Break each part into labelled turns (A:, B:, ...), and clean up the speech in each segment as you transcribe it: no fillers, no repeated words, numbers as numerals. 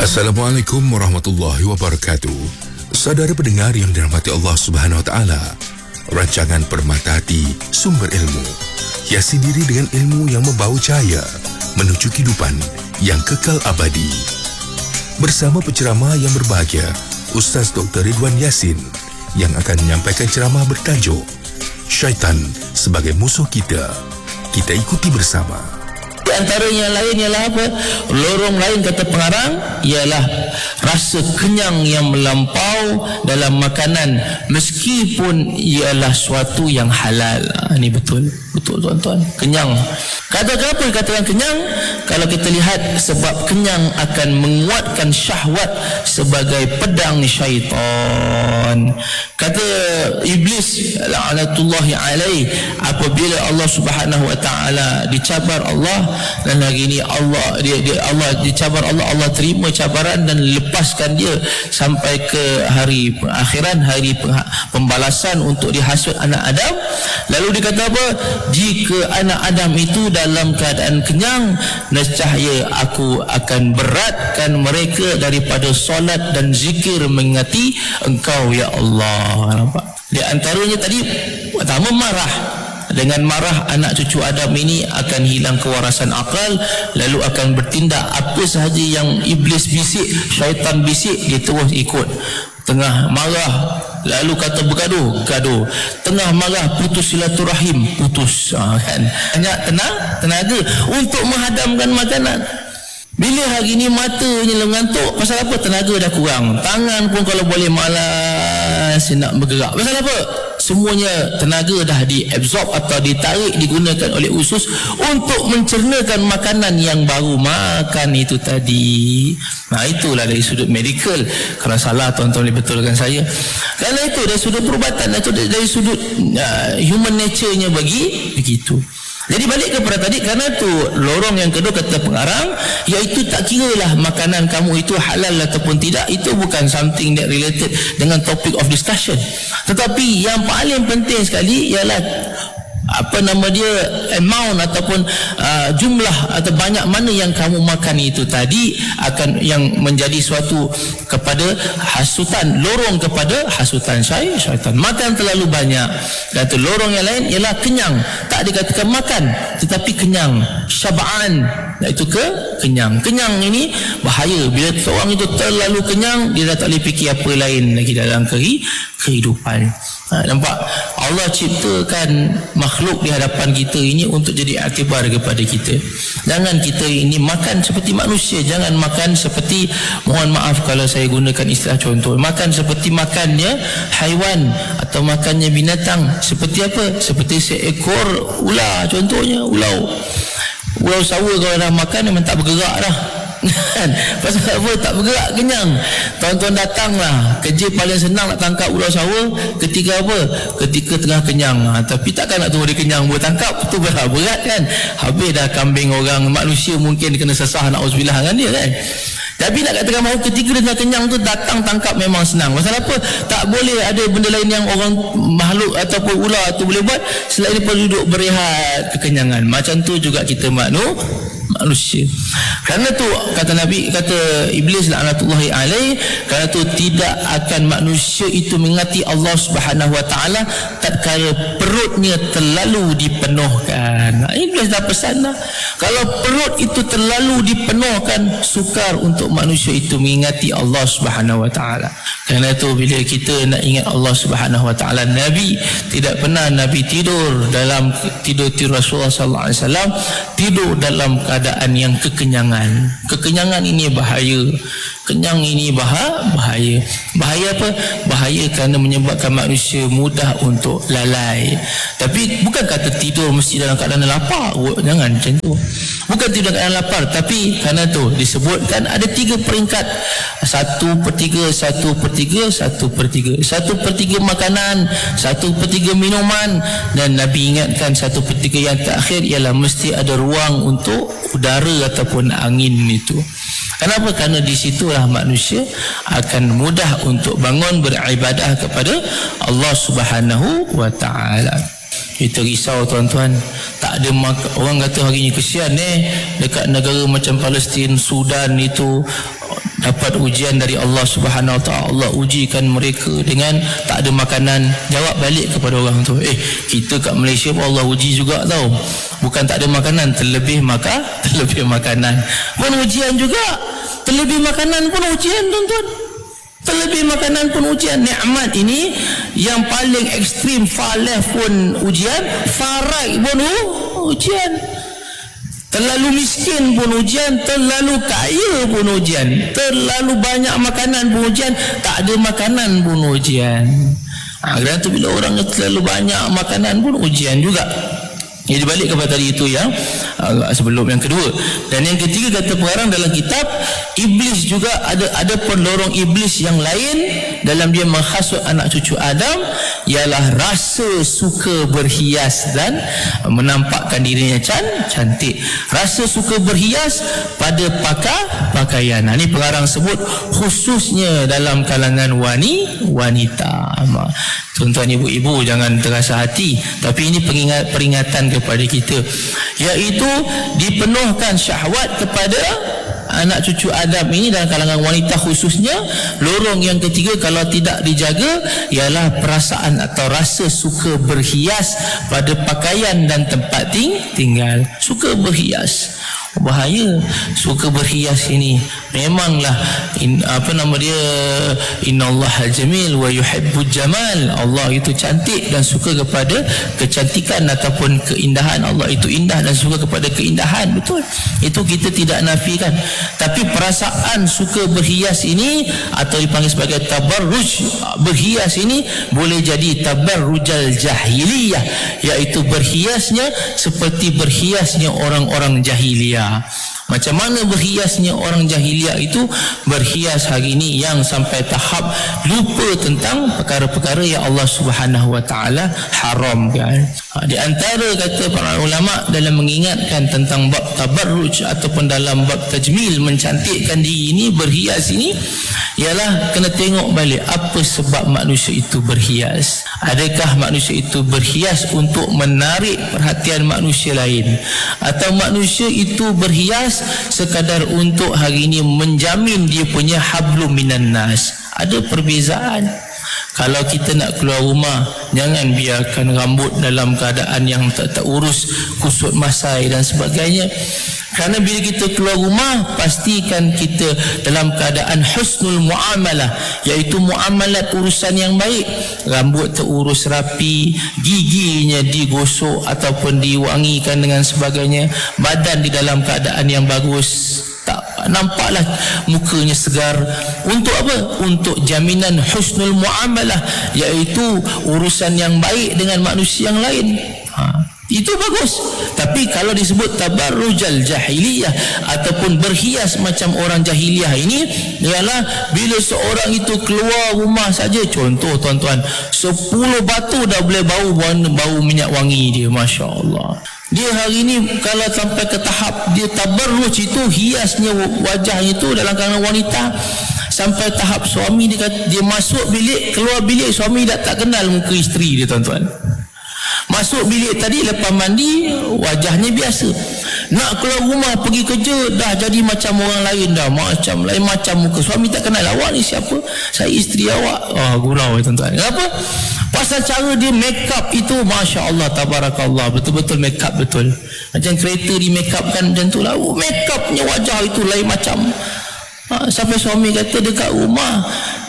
A: Assalamualaikum warahmatullahi wabarakatuh. Saudara pendengar yang dirahmati Allah Subhanahu Wa Taala, rancangan Permata Hati sumber ilmu, hiasi diri dengan ilmu yang membawa cahaya menuju kehidupan yang kekal abadi. Bersama penceramah yang berbahagia, Ustaz Dr. Ridwan Yassin, yang akan menyampaikan ceramah bertajuk Syaitan sebagai musuh kita. Kita ikuti bersama.
B: Di antara yang lain ialah apa? Lorong lain kata pengarang ialah rasa kenyang yang melampau dalam makanan meskipun ialah suatu yang halal. Ini betul tuan-tuan, kenyang. Kata kenapa dikatakan kenyang? Kalau kita lihat, sebab kenyang akan menguatkan syahwat sebagai pedang syaitan. Kata Iblis la'natullahi alaih, apabila Allah Subhanahu Wa Taala dicabar Allah, dan hari ini Allah dicabar Allah terima cabaran dan lepaskan dia sampai ke hari akhiran, hari pembalasan untuk dihasut anak Adam. Lalu dia kata apa? Jika anak Adam itu dalam keadaan kenyang, nescaya aku akan beratkan mereka daripada solat dan zikir mengingati Engkau ya Allah. Nampak? Di antaranya tadi, pertama marah. Dengan marah, anak cucu Adam ini akan hilang kewarasan akal, lalu akan bertindak apa sahaja yang iblis bisik, syaitan bisik, dia terus ikut. Tengah marah, lalu kata bergaduh, gaduh. Tengah marah, putus silaturahim, putus. Kan? Banyak tenaga untuk menghadamkan makanan. Bila hari ni matanya mengantuk, pasal apa? Tenaga dah kurang. Tangan pun kalau boleh malas nak bergerak. Pasal apa? Semuanya tenaga dah diabsorb atau ditarik, digunakan oleh usus untuk mencernakan makanan yang baru makan itu tadi. Nah, itulah dari sudut medical. Kalau salah, tuan-tuan boleh betulkan saya. Kerana itu dari sudut perubatan, atau dari sudut human nature-nya begitu. Jadi balik kepada tadi, kerana tu lorong yang kedua kata pengarang, iaitu tak kiralah makanan kamu itu halal ataupun tidak. Itu bukan something that related dengan topic of discussion. Tetapi yang paling penting sekali ialah amount ataupun jumlah atau banyak mana yang kamu makan itu tadi akan yang menjadi suatu kepada hasutan, lorong kepada hasutan syaitan. Makan terlalu banyak, dan tu lorong yang lain ialah kenyang, tak dikatakan makan tetapi kenyang, syab'an, iaitu kenyang. Kenyang ini bahaya. Bila seorang itu terlalu kenyang, dia dah tak boleh fikir apa lain lagi dalam kehidupan. Nampak? Allah ciptakan makhluk di hadapan kita ini untuk jadi iktibar kepada kita. Jangan kita ini makan seperti manusia, jangan makan seperti, mohon maaf kalau saya gunakan istilah contoh, makan seperti makannya haiwan atau makannya binatang. Seperti apa? Seperti seekor ular, contohnya ulau sawa. Kalau dah makan memang tak bergerak dah. Pasal apa? Tak bergerak, kenyang. Tuan-tuan datanglah, kerja paling senang nak tangkap ular sawa ketika apa? Ketika tengah kenyang. Tapi takkan nak tunggu dia kenyang boleh tangkap, tu berat kan. Habis dah kambing orang, manusia mungkin kena sesah, na'udzubillah dengan dia kan. Tapi nak katakan bahawa ketika dia tengah kenyang tu datang tangkap memang senang. Pasal apa? Tak boleh ada benda lain yang orang makhluk ataupun ular tu boleh buat selain daripada duduk berehat kekenyangan. Macam tu juga kita manusia. Kerana tu kata Nabi, kata Iblis la'natullahi alaih, kerana tu tidak akan manusia itu mengingati Allah Subhanahu Wa Taala tatkala perutnya terlalu dipenuhkan. Iblis dah pesan dah, kalau perut itu terlalu dipenuhkan, sukar untuk manusia itu mengingati Allah Subhanahu Wa Taala. Kerana tu bila kita nak ingat Allah Subhanahu Wa Taala, Nabi tidak pernah tidur dalam tidur Rasulullah sallallahu alaihi wasallam, tidur dalam keadaan yang kekenyangan. Kekenyangan ini bahaya. Kenyang ini bahaya. Bahaya apa? Bahaya kerana menyebabkan manusia mudah untuk lalai. Tapi bukan kata tidur mesti dalam keadaan lapar. Jangan macam tu. Bukan tidur dalam keadaan lapar, tapi kerana tu disebutkan ada 3 peringkat. 1/3, 1/3, 1/3. 1/3 makanan, 1/3 minuman, dan Nabi ingatkan 1/3 yang terakhir ialah mesti ada ruang untuk udara ataupun angin itu. Kenapa? Kerana di situlah manusia akan mudah untuk bangun beribadah kepada Allah Subhanahu Wa Taala. Kita risau tuan-tuan, tak ada orang kata hari ni kesian dekat negara macam Palestin, Sudan itu dapat ujian dari Allah Subhanahu Wa Taala. Allah ujikan mereka dengan tak ada makanan. Jawab balik kepada orang tu, kita kat Malaysia pun Allah uji juga tau. Bukan tak ada makanan, terlebih makanan pun ujian juga. Terlebih makanan pun ujian, tuan-tuan. Terlebih makanan pun ujian. Nikmat ini yang paling ekstrim, far left pun ujian, far right pun ujian. Terlalu miskin pun ujian, terlalu kaya pun ujian, terlalu banyak makanan pun ujian, tak ada makanan pun ujian. Kerana tu bila orang terlalu banyak makanan pun ujian juga. Jadi balik kepada tadi itu yang sebelum yang kedua. Dan yang ketiga, kata pengarang dalam kitab, iblis juga ada pendorong iblis yang lain dalam dia menghasut anak cucu Adam, ialah rasa suka berhias dan menampakkan dirinya cantik. Rasa suka berhias pada pakaian. Ini pengarang sebut khususnya dalam kalangan wanita. Tuan-tuan ibu-ibu jangan terasa hati, tapi ini peringatan kepada kita, iaitu dipenuhkan syahwat kepada anak cucu Adam ini dalam kalangan wanita khususnya. Lorong yang ketiga kalau tidak dijaga ialah perasaan atau rasa suka berhias pada pakaian dan tempat tinggal. Suka berhias, bahaya. Suka berhias ini memanglah innallaha jamil wa yuhibbul jamal. Allah itu cantik dan suka kepada kecantikan ataupun keindahan. Allah itu indah dan suka kepada keindahan, betul, itu kita tidak nafikan. Tapi perasaan suka berhias ini atau dipanggil sebagai tabarruj berhias ini boleh jadi tabarrujal jahiliyah, iaitu berhiasnya seperti berhiasnya orang-orang jahiliyah. Macam mana berhiasnya orang jahiliyah itu? Berhias hari ini yang sampai tahap lupa tentang perkara-perkara yang Allah Subhanahu Wa Taala haramkan. Di antara kata para ulama dalam mengingatkan tentang bab tabarruj ataupun dalam bab tajmil, mencantikkan diri ini, berhias ini, ialah kena tengok balik apa sebab manusia itu berhias. Adakah manusia itu berhias untuk menarik perhatian manusia lain, atau manusia itu berhias sekadar untuk hari ini menjamin dia punya hablum minan nas? Ada perbezaan. Kalau kita nak keluar rumah, jangan biarkan rambut dalam keadaan yang tak urus, kusut masai dan sebagainya. Kerana bila kita keluar rumah, pastikan kita dalam keadaan husnul muamalah, iaitu muamalat urusan yang baik. Rambut terurus rapi, giginya digosok ataupun diwangikan dengan sebagainya, badan di dalam keadaan yang bagus, tak nampaklah mukanya segar. Untuk apa? Untuk jaminan husnul muamalah, iaitu urusan yang baik dengan manusia yang lain. Itu bagus. Tapi kalau disebut tabarrujal jahiliyah ataupun berhias macam orang jahiliyah ini, ialah bila seorang itu keluar rumah saja, contoh tuan-tuan, 10 batu dah boleh bau minyak wangi dia, Masya Allah. Dia hari ini kalau sampai ke tahap dia tabarruj itu, hiasnya wajahnya itu dalam kalangan wanita, sampai tahap suami dia masuk bilik, keluar bilik, suami dah tak kenal muka isteri dia, tuan-tuan. Masuk bilik tadi lepas mandi wajahnya biasa, nak keluar rumah pergi kerja dah jadi macam orang lain dah, macam lain macam muka. Suami tak kenal, awak ni siapa? Saya isteri awak. Gurau tuan-tuan. Kenapa? Pasal cara dia make up itu, Masya Allah, tabarakallah, betul-betul make up betul. Macam kereta di make up kan macam tu lah. Make upnya wajah itu lain macam. Sampai suami kata dekat rumah,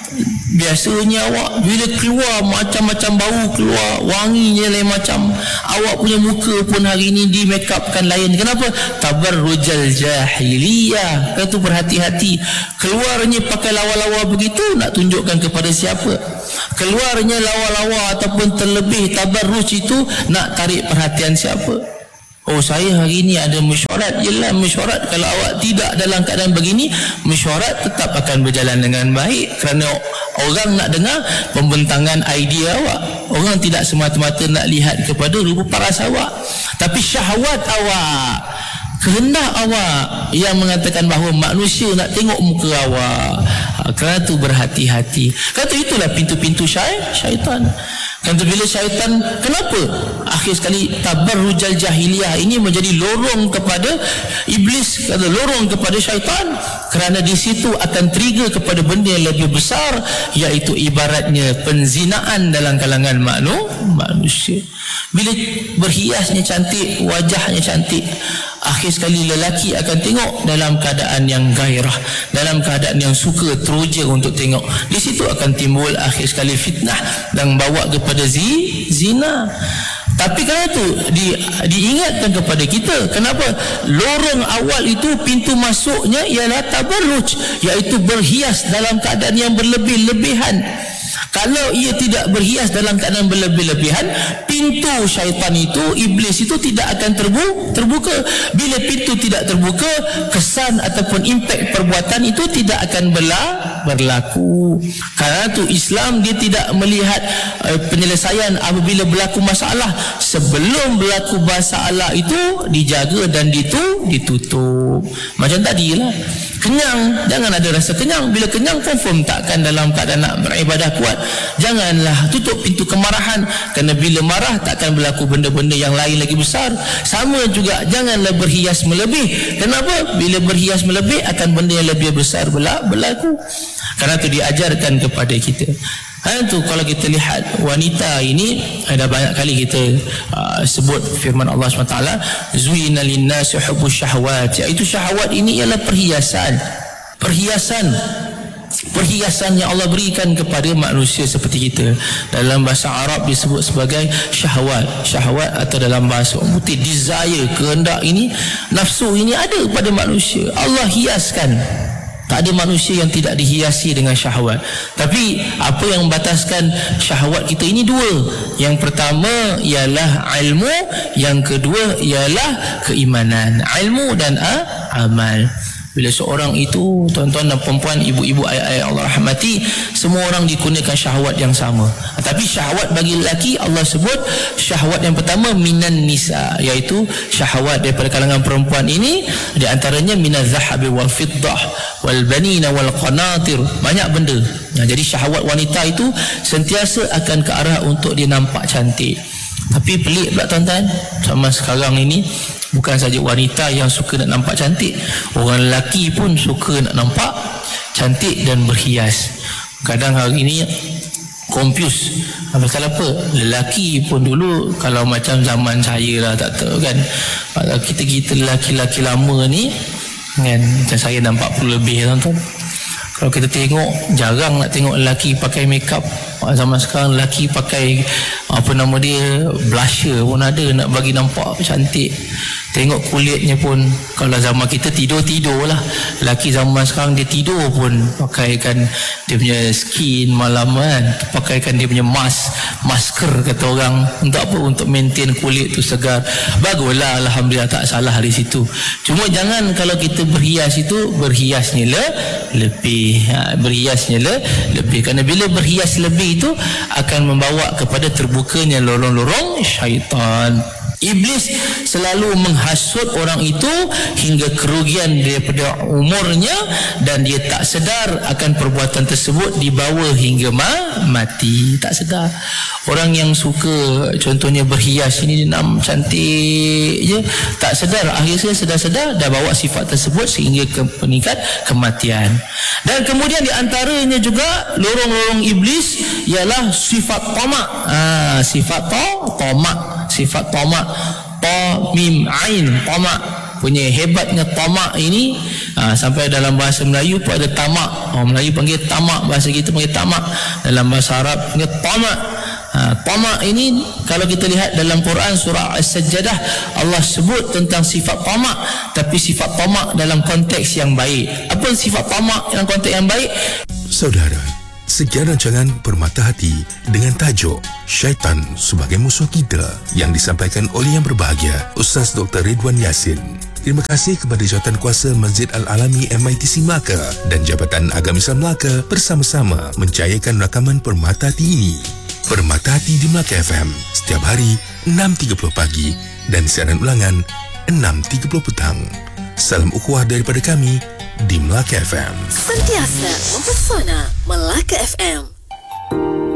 B: biasanya awak bila keluar macam-macam bau keluar, wanginya lain macam. Awak punya muka pun hari ini di make upkan lain. Kenapa? Tabarrujal jahiliyah. Itu berhati-hati. Keluarnya pakai lawa-lawa begitu nak tunjukkan kepada siapa? Keluarnya lawa-lawa ataupun terlebih tabarruj itu nak tarik perhatian siapa? Oh, saya hari ini ada mesyuarat. Yelah, mesyuarat kalau awak tidak dalam keadaan begini, mesyuarat tetap akan berjalan dengan baik, kerana orang nak dengar pembentangan idea awak. Orang tidak semata-mata nak lihat kepada rupa paras awak, tapi syahwat awak, kehendak awak yang mengatakan bahawa manusia nak tengok muka awak. Kerana itu berhati-hati. Kata itulah pintu-pintu syaitan. Dan bila syaitan, kenapa akhir sekali tabarrujal jahiliyah ini menjadi lorong kepada iblis, lorong kepada syaitan? Kerana di situ akan trigger kepada benda yang lebih besar, iaitu ibaratnya penzinaan dalam kalangan manusia. Bila berhiasnya cantik, wajahnya cantik, akhir sekali lelaki akan tengok dalam keadaan yang gairah, dalam keadaan yang suka, teruja untuk tengok. Di situ akan timbul akhir sekali fitnah dan bawa kepada zina. Tapi kerana itu diingatkan kepada kita, kenapa lorong awal itu pintu masuknya ialah tabarruj, iaitu berhias dalam keadaan yang berlebih-lebihan. Kalau ia tidak berhias dalam keadaan berlebih-lebihan, pintu syaitan itu, iblis itu tidak akan terbuka. Bila pintu tidak terbuka, kesan ataupun impak perbuatan itu tidak akan berlaku. Karena itu Islam dia tidak melihat penyelesaian apabila berlaku masalah. Sebelum berlaku masalah itu dijaga dan ditutup. Macam tadilah, kenyang, jangan ada rasa kenyang. Bila kenyang, confirm takkan dalam keadaan nak beribadah kuat. Janganlah tutup pintu kemarahan, kerana bila marah takkan berlaku benda-benda yang lain lagi besar. Sama juga, janganlah berhias melebih. Kenapa? Bila berhias melebih akan benda yang lebih besar berlaku. Karena itu diajarkan kepada kita. Itu kalau kita lihat wanita ini, ada banyak kali kita sebut firman Allah SWT, zuina linnasi hubbus syahwat, iaitu syahwat ini ialah perhiasan yang Allah berikan kepada manusia seperti kita. Dalam bahasa Arab disebut sebagai syahwat atau dalam bahasa putih desire, kehendak ini, nafsu ini ada pada manusia. Allah hiaskan. Tak ada manusia yang tidak dihiasi dengan syahwat. Tapi apa yang membataskan syahwat kita ini dua. Yang pertama ialah ilmu, yang kedua ialah keimanan. Ilmu dan amal. Bila seorang itu, tuan-tuan dan perempuan, ibu-ibu, ayah-ayah Allah rahmati, semua orang dikurniakan syahwat yang sama. Tapi syahwat bagi lelaki, Allah sebut syahwat yang pertama minan nisa, iaitu syahwat daripada kalangan perempuan ini, di antaranya minaz zahabi wal fiddah wal banina wal qanatir, banyak benda. Jadi syahwat wanita itu sentiasa akan ke arah untuk dia nampak cantik. Tapi pelik pula tuan-tuan, sama sekarang ini bukan saja wanita yang suka nak nampak cantik, orang lelaki pun suka nak nampak cantik dan berhias. Kadang hari ini confuse. Pasal apa? Lelaki pun dulu, kalau macam zaman saya lah, tak tahu kan, kita lelaki-lelaki lama ni kan, macam saya dah 40 lebih tuan-tuan. Kalau kita tengok, jarang nak tengok lelaki pakai makeup. Zaman sekarang lelaki pakai blusher pun ada, nak bagi nampak cantik. Tengok kulitnya pun, kalau zaman kita tidur lah, lelaki zaman sekarang dia tidur pun pakaikan dia punya skin malam kan, pakaikan dia punya masker kata orang. Untuk apa? Untuk maintain kulit tu segar. Baguslah, alhamdulillah, tak salah di situ. Cuma jangan kalau kita berhias itu, berhiasnya lebih. Berhiasnya lebih. Kerana bila berhias lebih itu akan membawa kepada terbukanya lorong-lorong syaitan. Iblis selalu menghasut orang itu hingga kerugian daripada umurnya, dan dia tak sedar akan perbuatan tersebut dibawa hingga mati. Tak sedar. Orang yang suka contohnya berhias ini, dia nak cantik je, tak sedar, akhirnya sedar-sedar dah bawa sifat tersebut sehingga ke peningkat kematian. Dan kemudian di antaranya juga lorong-lorong iblis ialah sifat tamak. Sifat tamak, ta mim ain, tamak. Punya hebatnya tamak ini, sampai dalam bahasa Melayu pun ada tamak. Orang Melayu panggil tamak, bahasa kita panggil tamak, dalam bahasa Arab panggil tamak. Tamak ini kalau kita lihat dalam Quran surah As-Sajdah, Allah sebut tentang sifat tamak, tapi sifat tamak dalam konteks yang baik. Apa sifat tamak dalam konteks yang baik?
A: Saudara, sekian rancangan Permata Hati dengan tajuk Syaitan sebagai Musuh Kita yang disampaikan oleh yang berbahagia Ustaz Dr. Ridwan Yassin. Terima kasih kepada Jawatankuasa Masjid Al-Alami MITC Melaka dan Jabatan Agama Islam Melaka bersama-sama mencayakan rakaman Permata Hati ini. Permata Hati di Melaka FM setiap hari 6.30 pagi dan siaran ulangan 6.30 petang. Salam ukhuwah daripada kami di Melaka FM.
C: Sentiasa mempesona Melaka FM.